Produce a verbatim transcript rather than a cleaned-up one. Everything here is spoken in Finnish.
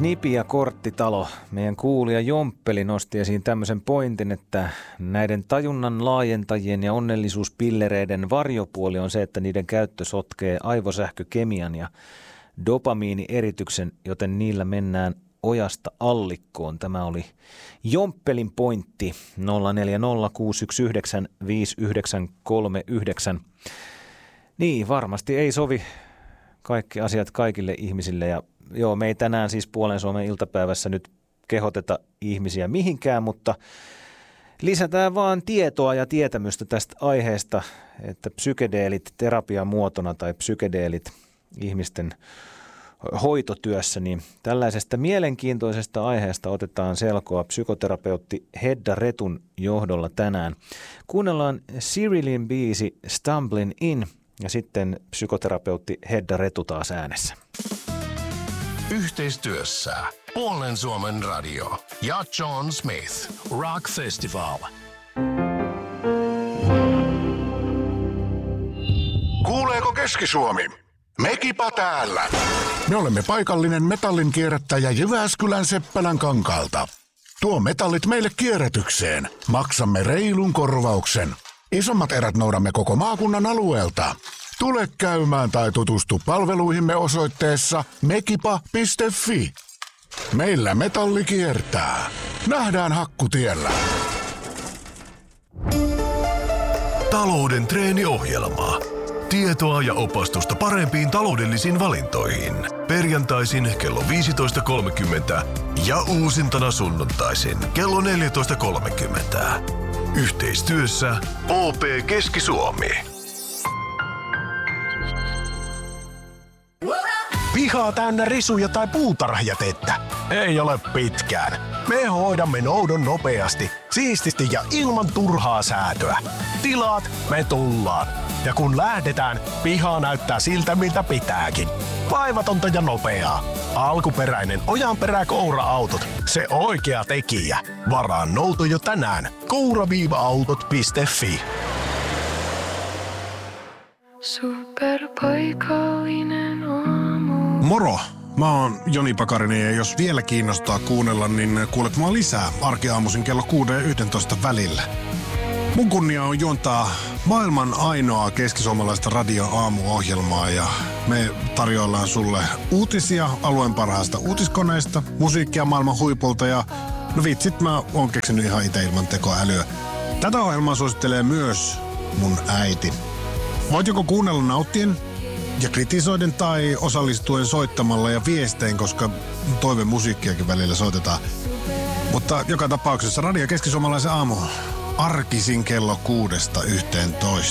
Snipi ja Korttitalo. Meidän kuulija Jomppeli nosti esiin tämmöisen pointin, että näiden tajunnan laajentajien ja onnellisuuspillereiden varjopuoli on se, että niiden käyttö sotkee aivosähkökemian ja dopamiinierityksen, joten niillä mennään ojasta allikkoon. Tämä oli Jomppelin pointti. nolla neljä nolla kuusi yksi yhdeksän viisi yhdeksän kolme yhdeksän. Niin, varmasti ei sovi kaikki asiat kaikille ihmisille. Ja joo, me ei tänään siis Puolen Suomen iltapäivässä nyt kehoteta ihmisiä mihinkään, mutta lisätään vaan tietoa ja tietämystä tästä aiheesta, että psykedeelit terapiamuotona tai psykedeelit ihmisten hoitotyössä, niin tällaisesta mielenkiintoisesta aiheesta otetaan selkoa psykoterapeutti Hedda Retun johdolla tänään. Kuunnellaan Cyrilin biisi Stumbling In ja sitten psykoterapeutti Hedda Retu taas äänessä. Yhteistyössä Puolen Suomen radio ja John Smith Rock Festival. Kuuleeko Keski-Suomi? Mekipa täällä. Me olemme paikallinen metallin kierrättäjä Jyväskylän Seppälän kankaalta. Tuo metallit meille kierrätykseen. Maksamme reilun korvauksen. Isommat erät noudamme koko maakunnan alueelta. Tule käymään tai tutustu palveluihimme osoitteessa mekipa piste fi. Meillä metalli kiertää. Nähdään Hakkutiellä. Talouden treeniohjelma. Tietoa ja opastusta parempiin taloudellisiin valintoihin. Perjantaisin kello viisitoista kolmekymmentä ja uusintana sunnuntaisin kello neljätoista kolmekymmentä. Yhteistyössä O P Keski-Suomi. Pihaa täynnä risuja tai puutarhajätettä? Ei ole pitkään. Me hoidamme noudon nopeasti, siististi ja ilman turhaa säätöä. Tilaat, me tullaan. Ja kun lähdetään, piha näyttää siltä, miltä pitääkin. Vaivatonta ja nopeaa. Alkuperäinen Ojanperä-Koura-autot. Se oikea tekijä. Varaa nouto jo tänään. koura autot piste fi. Superpaikallinen aamu. Moro! Mä oon Joni Pakarinen ja jos vielä kiinnostaa kuunnella, niin kuulet mua lisää arkiaamuisin kello kuusi ja yksitoista välillä. Mun kunnia on juontaa maailman ainoa keskisuomalaista radio-aamuohjelmaa ja me tarjoillaan sulle uutisia alueen parhaasta uutiskoneista, musiikkia maailman huipulta ja no vitsit, mä oon keksinyt ihan itse ilman tekoälyä. Tätä ohjelmaa suosittelee myös mun äiti. Voit joko kuunnella nauttien ja kritisoiden tai osallistuen soittamalla ja viestein, koska toivemusiikkiakin välillä soitetaan. Mutta joka tapauksessa Radio Keski-Suomalaisen aamu arkisin kello kuudesta yhteentoista.